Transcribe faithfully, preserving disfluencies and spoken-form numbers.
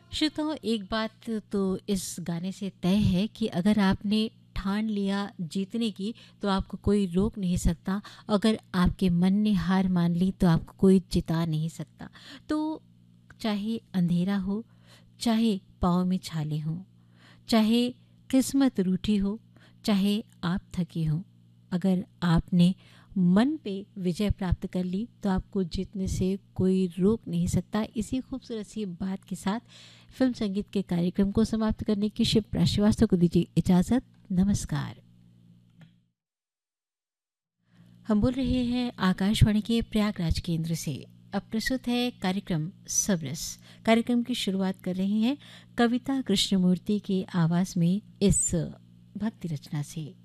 श्रोताओं, एक बात तो इस गाने से तय है कि अगर आपने ठान लिया जीतने की तो आपको कोई रोक नहीं सकता। अगर आपके मन ने हार मान ली तो आपको कोई जिता नहीं सकता। तो चाहे अंधेरा हो, चाहे पाँव में छाले हों, चाहे किस्मत रूठी हो, चाहे आप थके हों, अगर आपने मन पे विजय प्राप्त कर ली तो आपको जीतने से कोई रोक नहीं सकता। इसी खूबसूरत सी बात के साथ फिल्म संगीत के कार्यक्रम को समाप्त करने की शिप्रा श्रीवास्तव को दीजिए इजाज़त। नमस्कार। हम बोल रहे हैं आकाशवाणी के प्रयागराज केंद्र से। अब प्रस्तुत है कार्यक्रम सबरस। कार्यक्रम की शुरुआत कर रहे हैं कविता कृष्णमूर्ति की आवाज़ में इस भक्ति रचना से।